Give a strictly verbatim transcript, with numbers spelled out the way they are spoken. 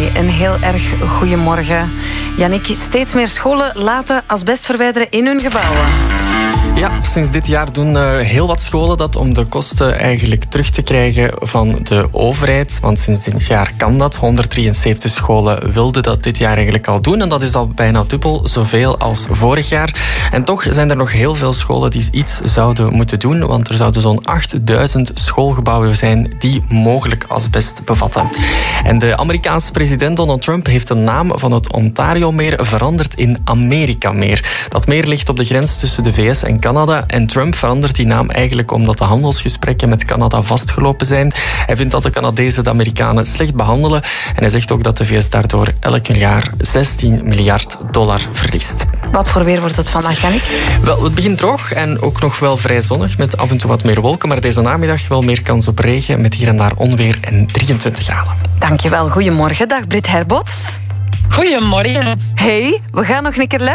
Hey, een heel erg goeiemorgen. Yannick, steeds meer scholen laten asbest verwijderen in hun gebouwen. Ja, sinds dit jaar doen uh, heel wat scholen dat om de kosten eigenlijk terug te krijgen van de overheid. Want sinds dit jaar kan dat. honderddrieënzeventig scholen wilden dat dit jaar eigenlijk al doen. En dat is al bijna dubbel zoveel als vorig jaar. En toch zijn er nog heel veel scholen die iets zouden moeten doen. Want er zouden zo'n achtduizend schoolgebouwen zijn die mogelijk asbest bevatten. En de Amerikaanse president Donald Trump heeft de naam van het Ontario-meer veranderd in Amerika-meer. Dat meer ligt op de grens tussen de V S en Canada. En Trump verandert die naam eigenlijk omdat de handelsgesprekken met Canada vastgelopen zijn. Hij vindt dat de Canadezen de Amerikanen slecht behandelen. En hij zegt ook dat de V S daardoor elk jaar zestien miljard dollar verliest. Wat voor weer wordt het vandaag, Yannick? Wel, het begint droog en ook nog wel vrij zonnig met af en toe wat meer wolken. Maar deze namiddag wel meer kans op regen met hier en daar onweer en drieëntwintig graden. Dankjewel. Goedemorgen. Dag Brit Herbots. Goedemorgen. Hey, we gaan nog een keer luisteren.